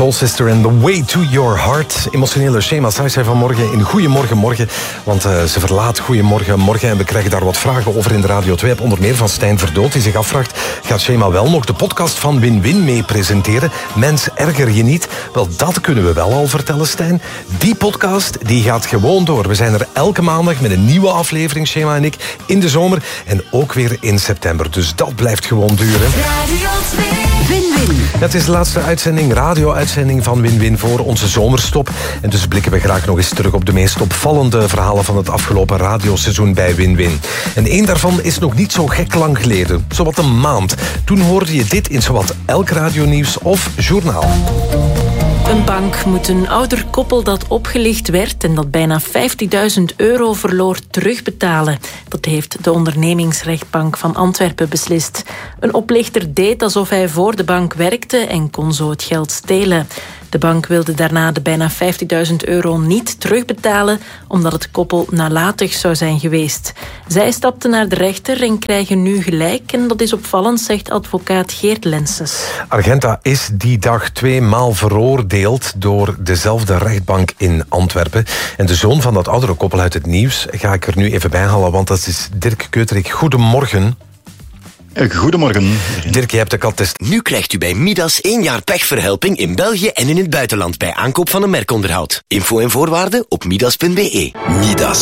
Soul Sister en The Way to Your Heart. Emotionele Shema zei vanmorgen in Goedemorgen Morgen. Want ze verlaat Goedemorgen Morgen. En we krijgen daar wat vragen over in de Radio 2. Onder meer van Stijn Verdood, die zich afvraagt: gaat Shema wel nog de podcast van Win-Win mee presenteren? Mens, erger je niet? Wel, dat kunnen we wel al vertellen, Stijn. Die podcast die gaat gewoon door. We zijn er elke maandag met een nieuwe aflevering, Shema en ik, in de zomer. En ook weer in september. Dus dat blijft gewoon duren. Radio 2. Win-Win. Het is de laatste uitzending, radio-uitzending van Win-Win voor onze zomerstop. En dus blikken we graag nog eens terug op de meest opvallende verhalen van het afgelopen radioseizoen bij Win-Win. En één daarvan is nog niet zo gek lang geleden. Zowat een maand. Toen hoorde je dit in zowat elk radionieuws of journaal. Een bank moet een ouder koppel dat opgelicht werd en dat bijna €50.000 verloor terugbetalen. Dat heeft de ondernemingsrechtbank van Antwerpen beslist. Een oplichter deed alsof hij voor de bank werkte en kon zo het geld stelen. De bank wilde daarna de bijna €50.000 niet terugbetalen, omdat het koppel nalatig zou zijn geweest. Zij stapten naar de rechter en krijgen nu gelijk. En dat is opvallend, zegt advocaat Geert Lenses. Argenta is die dag 2 maal veroordeeld door dezelfde rechtbank in Antwerpen. En de zoon van dat oudere koppel uit het nieuws ga ik er nu even bij halen, want dat is Dirk Keuterik. Goedemorgen. Goedemorgen. Dirk, je hebt de kattest. Nu krijgt u bij Midas 1 jaar pechverhelping in België en in het buitenland bij aankoop van een merkonderhoud. Info en voorwaarden op midas.be. Midas.